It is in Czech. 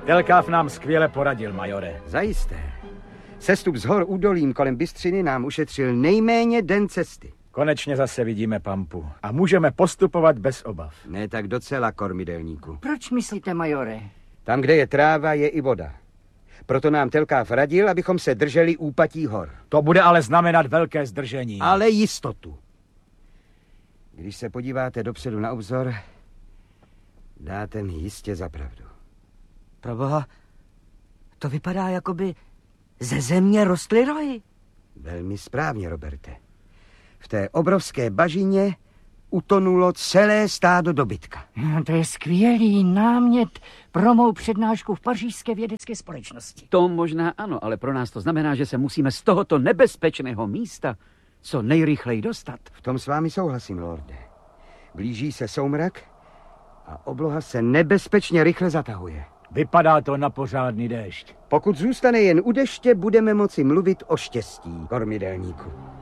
Telkáv nám skvěle poradil, majore. Zajisté. Sestup z hor údolím kolem Bystřiny nám ušetřil nejméně den cesty. Konečně zase vidíme pampu a můžeme postupovat bez obav. Ne tak docela, kormidelníku. Proč myslíte, majore? Tam, kde je tráva, je i voda. Proto nám Telkáv radil, abychom se drželi úpatí hor. To bude ale znamenat velké zdržení. Ale jistotu. Když se podíváte dopředu na obzor, dáte mi jistě za pravdu. Proboha, to vypadá, jako by ze země rostly rohy. Velmi správně, Roberte. V té obrovské bažině utonulo celé stádo dobytka. To je skvělý námět pro mou přednášku v Pařížské vědecké společnosti. To možná ano, ale pro nás to znamená, že se musíme z tohoto nebezpečného místa co nejrychleji dostat. V tom s vámi souhlasím, lorde. Blíží se soumrak a obloha se nebezpečně rychle zatahuje. Vypadá to na pořádný déšť. Pokud zůstane jen u deště, budeme moci mluvit o štěstí, kormidelníku.